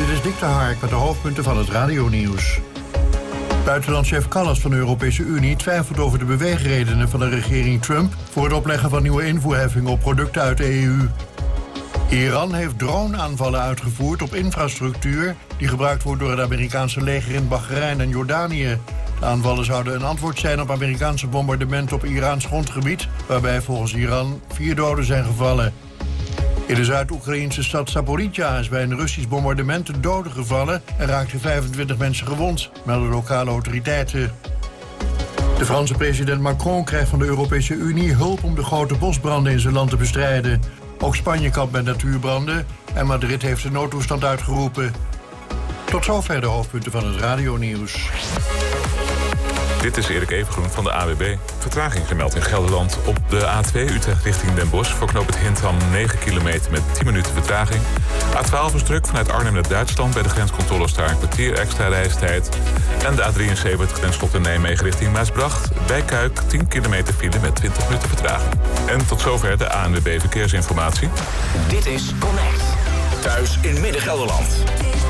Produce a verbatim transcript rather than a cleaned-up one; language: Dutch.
Dit is Dick de Hark met de hoofdpunten van het radionieuws. Buitenlandchef Kallas van de Europese Unie twijfelt over de beweegredenen van de regering Trump voor het opleggen van nieuwe invoerheffingen op producten uit de E U. Iran heeft drone-aanvallen uitgevoerd op infrastructuur die gebruikt wordt door het Amerikaanse leger in Bahrein en Jordanië. De aanvallen zouden een antwoord zijn op Amerikaanse bombardementen op Iraans grondgebied, waarbij volgens Iran vier doden zijn gevallen. In de Zuid-Oekraïnse stad Zaporizhzhia is bij een Russisch bombardement een dode gevallen en raakten vijfentwintig mensen gewond, melden lokale autoriteiten. De Franse president Macron krijgt van de Europese Unie hulp om de grote bosbranden in zijn land te bestrijden. Ook Spanje kampt met natuurbranden en Madrid heeft de noodtoestand uitgeroepen. Tot zover de hoofdpunten van het radionieuws. Dit is Erik Evengroen van de A W B. Vertraging gemeld in Gelderland op de A twee Utrecht richting Den Bosch. Voor knooppunt Hintham negen kilometer met tien minuten vertraging. A twaalf is druk vanuit Arnhem naar Duitsland. Bij de grenscontroles daar een kwartier extra reistijd. En de A drieënzeventig grensstop in Nijmegen richting Maasbracht. Bij Kuik tien kilometer file met twintig minuten vertraging. En tot zover de A N W B Verkeersinformatie. Dit is Connect. Thuis in Midden-Gelderland.